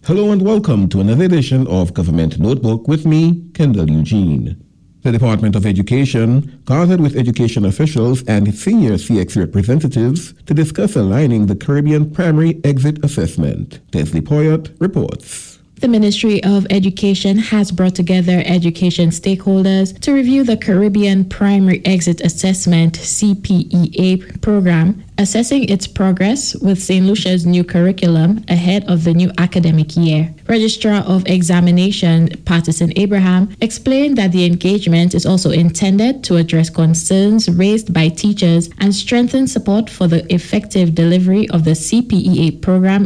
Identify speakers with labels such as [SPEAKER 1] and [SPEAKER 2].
[SPEAKER 1] Hello and welcome to another edition of Government Notebook with me, Kendall Eugene. The Department of Education gathered with education officials and senior CX representatives to discuss aligning the Caribbean Primary Exit Assessment. Teslie Poyot reports.
[SPEAKER 2] The Ministry of Education has brought together education stakeholders to review the Caribbean Primary Exit Assessment (CPEA) program, assessing its progress with St. Lucia's new curriculum ahead of the new academic year. Registrar of Examination Patterson Abraham explained that the engagement is also intended to address concerns raised by teachers and strengthen support for the effective delivery of the CPEA program